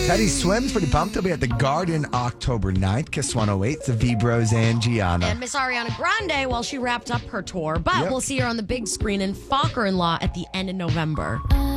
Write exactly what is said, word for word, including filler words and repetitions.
Teddy Swims pretty pumped. He'll be at the Garden October ninth. Kiss one oh eight, the V-Bros and Gianna. And Miss Ariana Grande, well, she wrapped up her tour, but Yep. we'll see her on the big screen in Fokker-in-Law at the end of November.